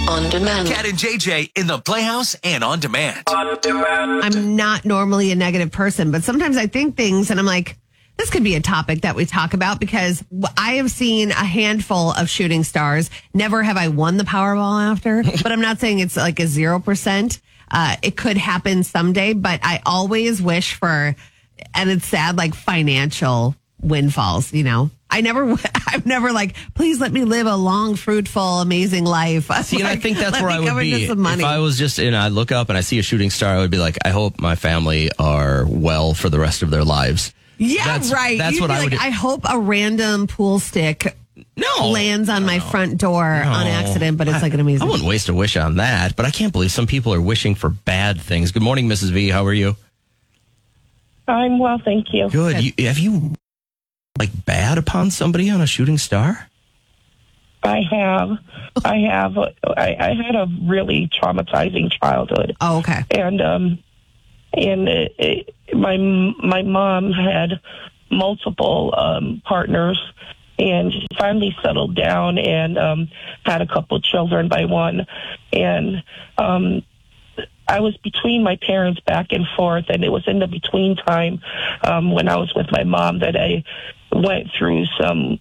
On demand. Cat and JJ in the Playhouse and on demand. I'm not normally a negative person, but sometimes I think things and I'm like, this could be a topic that we talk about because I have seen a handful of shooting stars. Never have I won the Powerball after, but I'm not saying it's like a 0%. It could happen someday, but I always wish for, and it's sad, like financial windfalls, you know. I've never like, please let me live a long, fruitful, amazing life. See, and I think that's where I would be. If I was just, I look up and I see a shooting star, I would be like, I hope my family are well for the rest of their lives. Yeah, right. That's You'd what be I would like, do. I hope a random pool stick lands on my front door on accident, but it's like an amazing. I wouldn't waste a wish on that, but I can't believe some people are wishing for bad things. Good morning, Mrs. V. How are you? I'm well, thank you. Good. Have you like bad upon somebody on a shooting star? I have. I had a really traumatizing childhood. Oh, okay. And my mom had multiple partners, and she finally settled down and had a couple children by one. And I was between my parents back and forth, and it was in the between time when I was with my mom that I went through some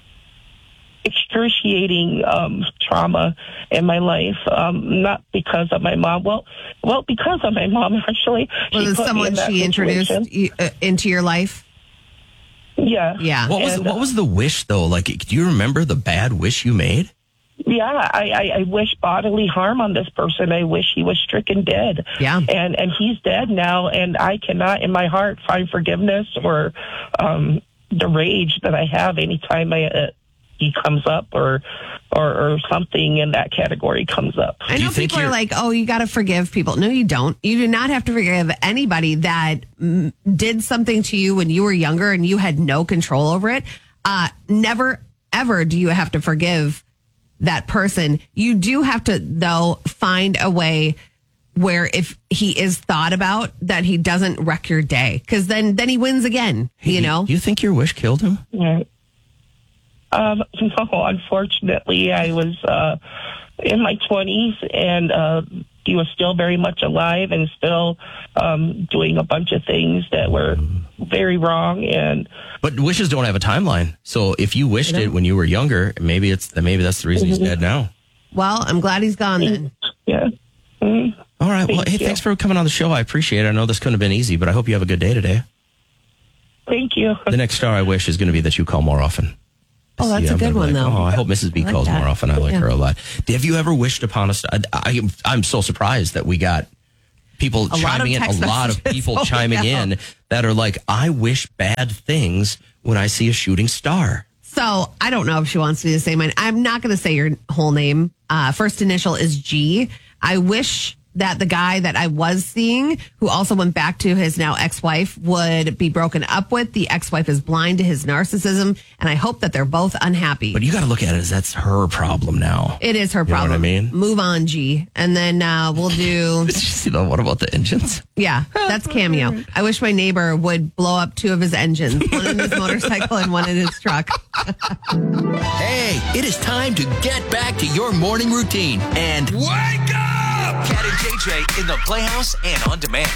excruciating trauma in my life, not because of my mom. Well, because of my mom, actually. Was it someone she introduced into your life? Yeah. Yeah. What was the wish, though? Like, do you remember the bad wish you made? Yeah, I wish bodily harm on this person. I wish he was stricken dead. Yeah. And he's dead now, and I cannot in my heart find forgiveness or the rage that I have anytime he comes up or something in that category comes up. I know people are like, oh, you got to forgive people. No, you don't. You do not have to forgive anybody that did something to you when you were younger and you had no control over it. Never, ever do you have to forgive that person. You do have to, though, find a way where if he is thought about, that he doesn't wreck your day, because then he wins again. You know. Do you think your wish killed him? Yeah. No, unfortunately, I was in my 20s, and he was still very much alive and still doing a bunch of things that were very wrong. But wishes don't have a timeline. So if you wished it when you were younger, maybe that's the reason he's dead now. Well, I'm glad he's gone then. Yeah. Mm-hmm. All right. Well, hey, thanks for coming on the show. I appreciate it. I know this couldn't have been easy, but I hope you have a good day today. Thank you. The next star I wish is going to be that you call more often. Oh, that's a good one, though. Oh, I hope Mrs. B calls more often. I like her a lot. Have you ever wished upon a star? I'm so surprised that we got people chiming in. A lot of people chiming in that are like, I wish bad things when I see a shooting star. So I don't know if she wants to do the same. I'm not going to say your whole name. First initial is G. I wish that the guy that I was seeing, who also went back to his now ex-wife, would be broken up with. The ex-wife is blind to his narcissism, and I hope that they're both unhappy. But you got to look at it as that's her problem now. It is her problem. You know what I mean? Move on, G. And then we'll do... What about the engines? Yeah, that's Cameo. I wish my neighbor would blow up 2 of his engines, one in his motorcycle and one in his truck. Hey, it is time to get back to your morning routine and wake up! Cat and JJ in the Playhouse and on demand.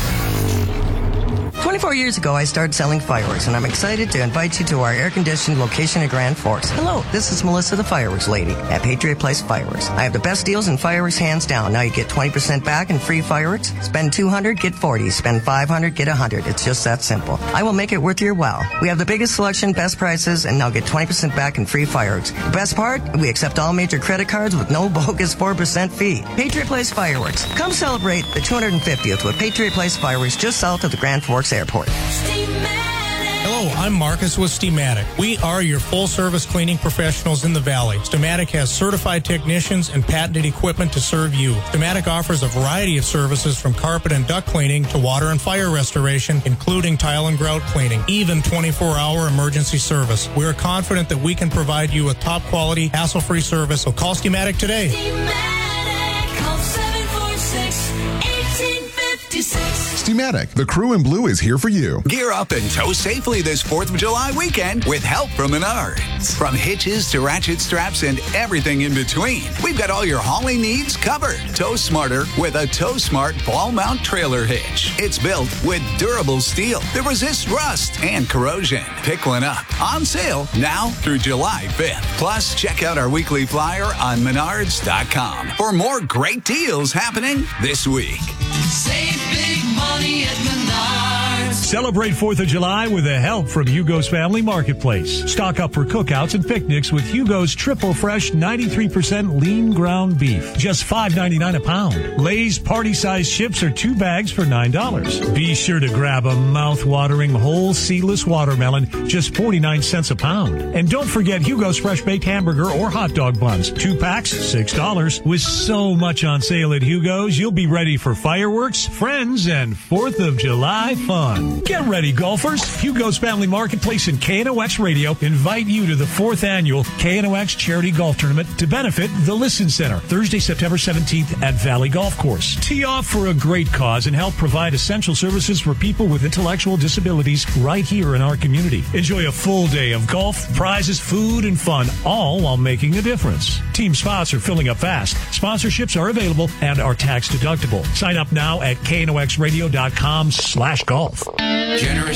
24 years ago, I started selling fireworks, and I'm excited to invite you to our air-conditioned location at Grand Forks. Hello, this is Melissa, the fireworks lady at Patriot Place Fireworks. I have the best deals in fireworks, hands down. Now you get 20% back in free fireworks. Spend $200, get $40. Spend $500, get $100. It's just that simple. I will make it worth your while. We have the biggest selection, best prices, and now get 20% back in free fireworks. The best part, we accept all major credit cards with no bogus 4% fee. Patriot Place Fireworks. Come celebrate the 250th with Patriot Place Fireworks just south of the Grand Forks Airport. Hello, I'm Marcus with Steamatic. We are your full-service cleaning professionals in the Valley. Steamatic has certified technicians and patented equipment to serve you. Steamatic offers a variety of services from carpet and duct cleaning to water and fire restoration, including tile and grout cleaning, even 24-hour emergency service. We're confident that we can provide you with top-quality, hassle-free service, so call Steamatic today. Steamatic, call 746-1856. Steamatic. The crew in blue is here for you. Gear up and tow safely this 4th of July weekend with help from Menards. From hitches to ratchet straps and everything in between, we've got all your hauling needs covered. Tow smarter with a Tow Smart ball mount trailer hitch. It's built with durable steel that resists rust and corrosion. Pick one up. On sale now through July 5th. Plus, check out our weekly flyer on Menards.com for more great deals happening this week. Save big money at Menards. Celebrate 4th of July with the help from Hugo's Family Marketplace. Stock up for cookouts and picnics with Hugo's Triple Fresh 93% lean ground beef. Just $5.99 a pound. Lay's party-sized chips are 2 bags for $9. Be sure to grab a mouth-watering whole seedless watermelon, just 49 cents a pound. And don't forget Hugo's Fresh Baked Hamburger or hot dog buns. 2 packs, $6. With so much on sale at Hugo's, you'll be ready for fireworks, friends, and 4th of July fun. Get ready, golfers. Hugo's Family Marketplace and KNOX Radio invite you to the 4th annual KNOX Charity Golf Tournament to benefit the Listen Center, Thursday, September 17th at Valley Golf Course. Tee off for a great cause and help provide essential services for people with intellectual disabilities right here in our community. Enjoy a full day of golf, prizes, food, and fun, all while making a difference. Team spots are filling up fast. Sponsorships are available and are tax deductible. Sign up now at knoxradio.com/golf. Generous